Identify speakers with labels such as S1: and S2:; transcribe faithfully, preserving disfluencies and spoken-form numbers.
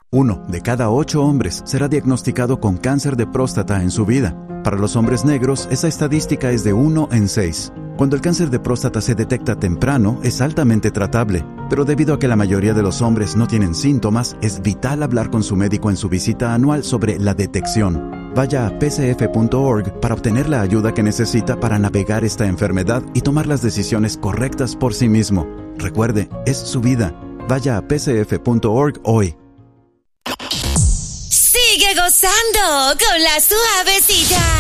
S1: Uno de cada ocho hombres será diagnosticado con cáncer de próstata en su vida. Para los hombres negros, esa estadística es de uno en seis. Cuando el cáncer de próstata se detecta temprano, es altamente tratable, pero debido a que la mayoría de los hombres no tienen síntomas, es vital hablar con su médico en su visita anual sobre la detección. Vaya a p c f punto org para obtener la ayuda que necesita para navegar esta enfermedad y tomar las decisiones correctas por sí mismo. Recuerde, es su vida. Vaya a p c f punto org hoy.
S2: Sigue gozando con la suavecita.